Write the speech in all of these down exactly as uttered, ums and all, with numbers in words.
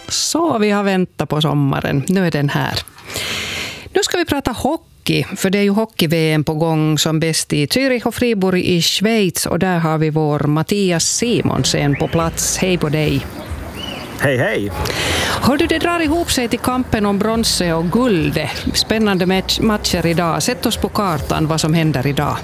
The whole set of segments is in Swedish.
Så vi har väntat på sommaren. Nu är den här. Nu ska vi prata hockey, för det är ju hockey-V M på gång som bäst i Zürich och Fribourg i Schweiz. Och där har vi vår Mattias Simonsen på plats. Hej på dig. Hej, hej. Hör du, det drar ihop sig till kampen om bronse och guld. Spännande matcher idag. Sätt oss på kartan vad som händer idag.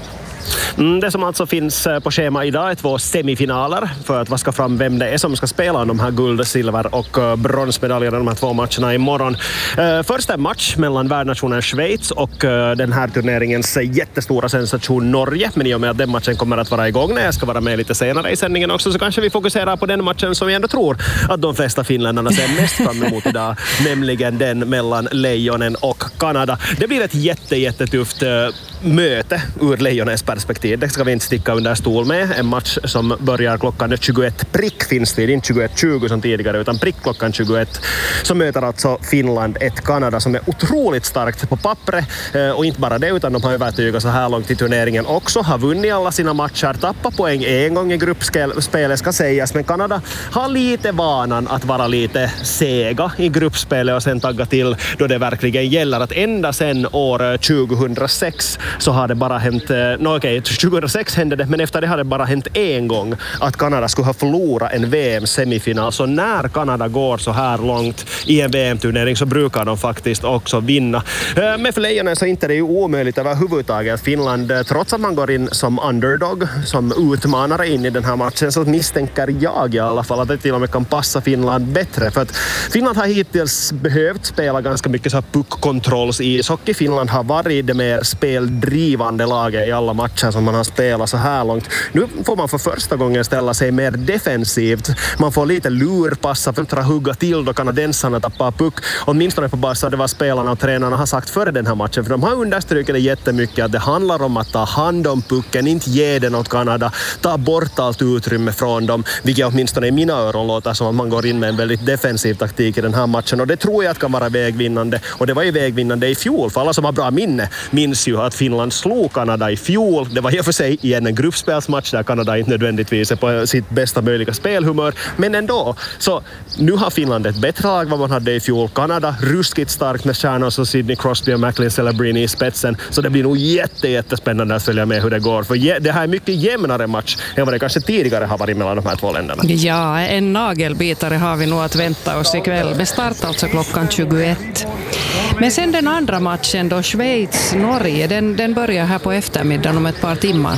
Mm, det som alltså finns på schema idag är två semifinaler för att vaska fram vem det är som ska spela de här guld-, silver- och bronsmedaljerna de här två matcherna imorgon. Uh, först en match mellan värdnationen Schweiz och uh, den här turneringens jättestora sensation Norge, men i och med att den matchen kommer att vara igång när jag ska vara med lite senare i sändningen också, så kanske vi fokuserar på den matchen som vi ändå tror att de flesta finländarna ser mest fram emot idag, nämligen den mellan Lejonen och Kanada. Det blir ett jätte, jättetufft uh, möte ur Lejonens perspektiv. Det ska vi inte sticka under stol med. En match som börjar klockan tjugoett prick finns det, inte tjugoett tjugo som tidigare, utan prick klockan tjugoett. Så möter alltså Finland ett Kanada som är otroligt starkt på pappret. Och inte bara det, utan de har övertygat så här långt i turneringen också. Har vunnit alla sina matcher, tappat poäng en gång i gruppspelet ska sägas. Men Kanada har lite vanan att vara lite sega i gruppspelet och sen tagga till då det verkligen gäller. Att ända sedan år tjugohundrasex så har det bara hänt, no okej, tjugohundrasex hände det, men efter det har det bara hänt en gång att Kanada skulle ha förlorat en V M-semifinal. Så när Kanada går så här långt i en V M-turnering så brukar de faktiskt också vinna. Men för Lejonen så inte det är ju omöjligt överhuvudtaget. Finland, trots att man går in som underdog, som utmanare in i den här matchen, så misstänker jag i alla fall att det till och med kan passa Finland bättre. För att Finland har hittills behövt spela ganska mycket så här puckkontrolls i ishockey. Finland har varit det mer speldrivande laget i alla matcher som man har spelat så här långt. Nu får man för första gången ställa sig mer defensivt. Man får lite lurpassa för att hugga till då kanadensarna tappar puck. Åtminstone på basa det var spelarna och tränarna har sagt före den här matchen. För de har understrukit det jättemycket att det handlar om att ta hand om pucken, inte ge den åt Kanada. Ta bort allt utrymme från dem. Vilket åtminstone i mina öron låter som att man går in med en väldigt defensiv taktik i den här matchen. Och det tror jag att kan vara vägvinnande. Och det var ju vägvinnande i fjol. För alla som har bra minne minns ju att Finland slog Kanada i fjol. Det var i och för sig i en gruppspelsmatch där Kanada inte nödvändigtvis är på sitt bästa möjliga spelhumör. Men ändå, så nu har Finland ett bättre lag vad man hade i fjol. Kanada ruskigt starkt med stjärnor som Sidney Crosby och Macklin Celebrini i spetsen. Så det blir nog jätte, jättespännande att följa med hur det går. För det här är mycket jämnare match än vad det kanske tidigare har varit mellan de här två länderna. Ja, en nagelbitare har vi nog att vänta oss ikväll. Med start alltså klockan tjugoett. Men sen den andra matchen då, Schweiz-Norge, den, den börjar här på eftermiddagen om ett par timmar.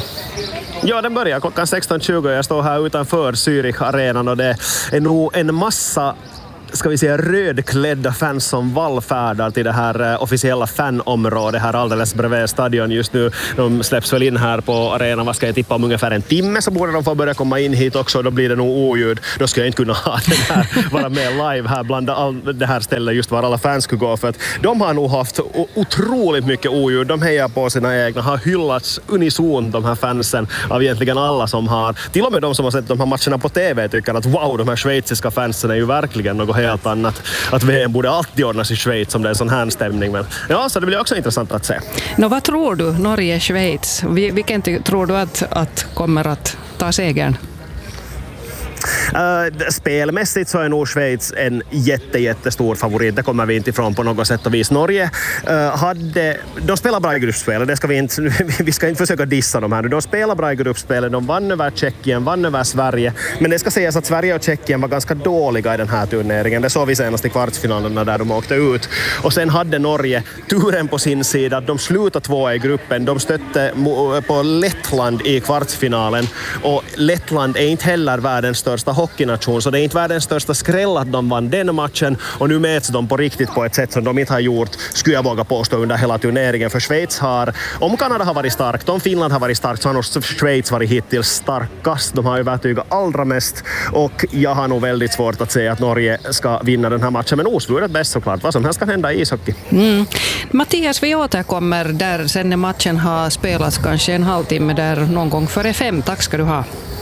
Ja, den börjar klockan sexton tjugo. Jag står här utanför Zürich-arenan och det är nog en massa, ska vi säga, rödklädda fans som vallfärdar till det här officiella fanområdet här alldeles bredvid stadion just nu. De släpps väl in här på arenan, vad ska jag tippa, om ungefär en timme så borde de få börja komma in hit också. Då blir det nog oljud. Då ska jag inte kunna ha den här, vara med live här bland all, det här stället just var alla fans skulle gå, för att de har nog haft otroligt mycket oljud. De hejar på sina egna, har hyllats unison de här fansen av egentligen alla som har, till och med de som har sett de här matcherna på T V tycker att wow, de här schweiziska fansen är ju verkligen något helt annat. Att V M borde alltid ordnas i Schweiz om det är en sån här stämning. Men ja, så det blir också intressant att se. Nå, vad tror du, Norge-Schweiz? Vilken tror du att, att kommer att ta segern? Uh, spelmässigt så är nog Schweiz en jätte, jättestor favorit. Det kommer vi inte ifrån på något sätt och vis. Norge uh, hade, de spelar bra i gruppspelet. Det ska vi inte, vi ska inte försöka dissa dem här. De spelar bra i gruppspelet. De vann över Tjeckien, vann över Sverige. Men det ska sägas att Sverige och Tjeckien var ganska dåliga i den här turneringen. Det såg vi senast i kvartsfinalerna där de åkte ut. Och sen hade Norge turen på sin sida. De slutade två i gruppen. De stötte på Lettland i kvartsfinalen. Och Lettland är inte heller världens största hockeynation, så det är inte världens största skräll att de vann den matchen, och nu mäts de på riktigt på ett sätt som de inte har gjort, skulle jag våga påstå, under hela turneringen. För Schweiz har, om Kanada har varit starkt, om Finland har varit starkt, så har nog Schweiz varit hittills starkast. De har ju övertygat allra mest, och jag har nog väldigt svårt att säga att Norge ska vinna den här matchen, men osvuret bäst såklart. Vad som helst kan hända i ishockey. Mm. Mattias, vi återkommer där sen när matchen har spelats kanske en halvtimme där någon gång före fem. Tack ska du ha.